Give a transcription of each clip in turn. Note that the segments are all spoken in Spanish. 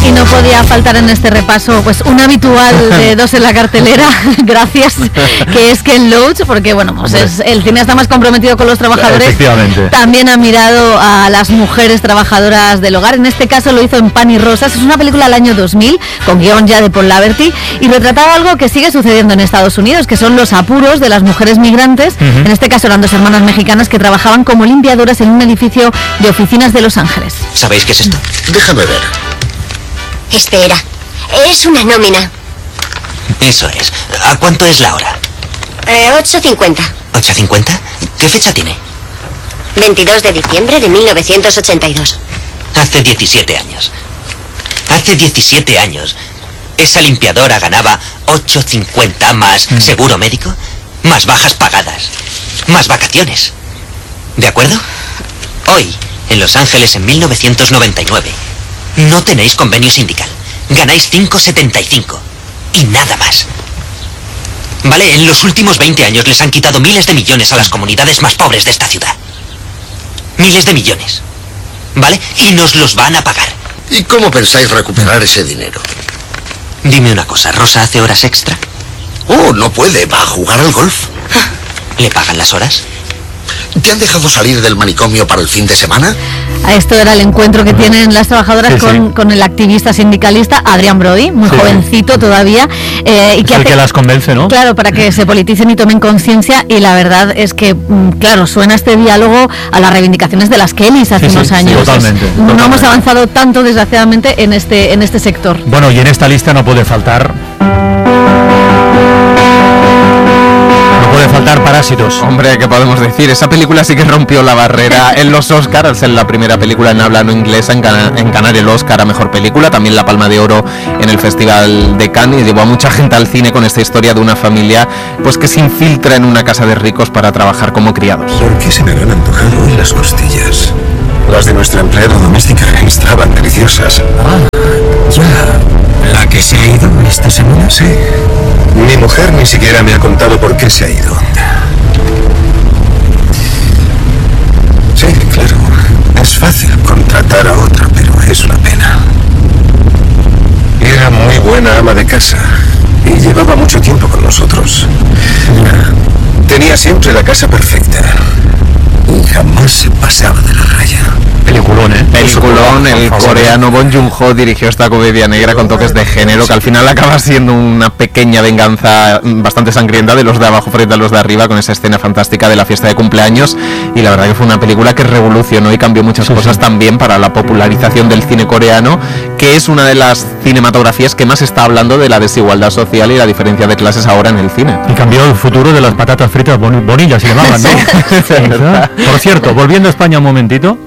Y no podía faltar en este repaso pues un habitual de Dos en la cartelera, gracias, que es Ken Loach, porque bueno, pues es el cineasta más comprometido con los trabajadores. Efectivamente. También ha mirado a las mujeres trabajadoras del hogar, en este caso lo hizo en Pan y Rosas. Es una película del año 2000, con guión ya de Paul Laverty, y retrataba algo que sigue sucediendo en Estados Unidos, que son los apuros de las mujeres migrantes. En este caso eran dos hermanas mexicanas que trabajaban como limpiadoras en un edificio de oficinas de Los Ángeles. ¿Sabéis qué es esto? Déjame ver. Espera, es una nómina. Eso es. ¿A cuánto es la hora? 8.50. ¿8.50? ¿Qué fecha tiene? 22 de diciembre de 1982. Hace 17 años. Hace 17 años, esa limpiadora ganaba 8.50 más seguro médico, más bajas pagadas, más vacaciones. ¿De acuerdo? Hoy, en Los Ángeles, en 1999, no tenéis convenio sindical. Ganáis 5.75 y nada más. Vale, en los últimos 20 años les han quitado miles de millones a las comunidades más pobres de esta ciudad. Miles de millones. ¿Vale? Y nos los van a pagar. ¿Y cómo pensáis recuperar ese dinero? Dime una cosa, ¿Rosa hace horas extra? Oh, no puede, va a jugar al golf. ¿Le pagan las horas? ¿Te han dejado salir del manicomio para el fin de semana? Esto era el encuentro que tienen las trabajadoras con el activista sindicalista Adrian Brody, muy jovencito todavía. Y que es el que las convence, ¿no? Claro, para que se politicen y tomen conciencia, y la verdad es que, claro, suena este diálogo a las reivindicaciones de las Kellys hace unos años. Totalmente. No hemos avanzado tanto, desgraciadamente, en este sector. Bueno, y en esta lista no puede faltar Parásitos. Hombre, ¿qué podemos decir? Esa película sí que rompió la barrera en los Oscars, al ser la primera película en habla no inglesa en ganar el Oscar a Mejor Película, también la Palma de Oro en el Festival de Cannes, y llevó a mucha gente al cine con esta historia de una familia pues que se infiltra en una casa de ricos para trabajar como criados. ¿Por qué se me habrán antojado hoy las costillas? Las de nuestra empleada doméstica estaban deliciosas. Ah, ya. ¿La que se ha ido esta semana? Sí. Mi mujer ni siquiera me ha contado por qué se ha ido. Sí, claro. Es fácil contratar a otra, pero es una pena. Era muy buena ama de casa y llevaba mucho tiempo con nosotros. Tenía siempre la casa perfecta y jamás se pasaba de la raya. Peliculón, ¿eh? Peliculón, el coreano Bong Joon-ho dirigió esta comedia negra con toques de género que al final acaba siendo una pequeña venganza bastante sangrienta de los de abajo frente a los de arriba, con esa escena fantástica de la fiesta de cumpleaños, y la verdad que fue una película que revolucionó y cambió muchas cosas también para la popularización del cine coreano, que es una de las cinematografías que más está hablando de la desigualdad social y la diferencia de clases ahora en el cine. Y cambió el futuro de las patatas fritas Bonilla, se llamaban, ¿no? Sí. Por cierto, volviendo a España un momentito.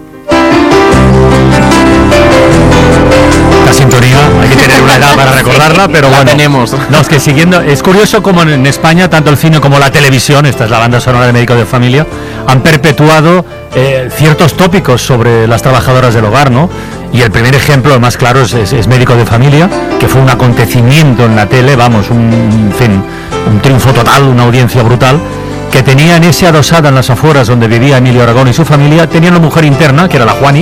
La sintonía, hay que tener una edad para recordarla, pero bueno, tenemos. No, es que siguiendo, es curioso como en España tanto el cine como la televisión, esta es la banda sonora de Médico de Familia, han perpetuado ciertos tópicos sobre las trabajadoras del hogar, ¿no? Y el primer ejemplo, el más claro, es Médico de Familia, que fue un acontecimiento en la tele, vamos, un triunfo total, una audiencia brutal, que tenían ese adosada en las afueras donde vivía Emilio Aragón y su familia, tenían una mujer interna, que era la Juani.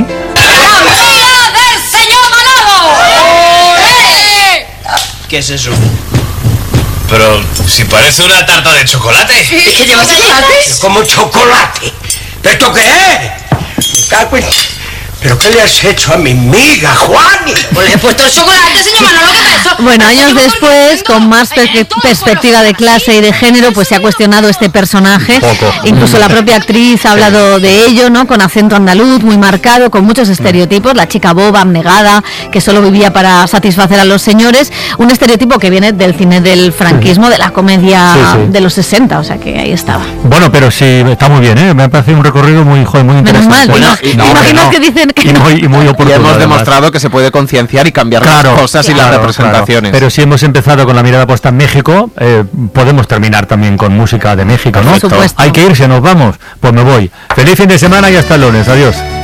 ¿Qué es eso? Pero si parece una tarta de chocolate. ¿Es que lleva chocolate? ¿Cómo chocolate? ¿Esto qué es? ¿Pero qué le has hecho a mi amiga, Juani? Pues le he puesto el chocolate, señor Manolo, ¿qué es eso? Bueno, años después, con más perspectiva de clase y de género, pues se ha cuestionado este personaje. Incluso la propia actriz ha hablado de ello, ¿no? Con acento andaluz muy marcado, con muchos estereotipos. La chica boba, abnegada, que solo vivía para satisfacer a los señores. Un estereotipo que viene del cine del franquismo, de la comedia de los 60, o sea que ahí estaba. Bueno, pero sí, está muy bien, ¿eh? Me ha parecido un recorrido muy interesante. Menos mal, imaginas que dicen que... Y muy oportuno. Y hemos además demostrado que se puede concienciar y cambiar las cosas y las representaciones. Claro. Pero si hemos empezado con la mirada puesta en México, podemos terminar también con música de México, ¿no? Por supuesto. Hay que irse, nos vamos. Pues me voy. Feliz fin de semana y hasta el lunes. Adiós.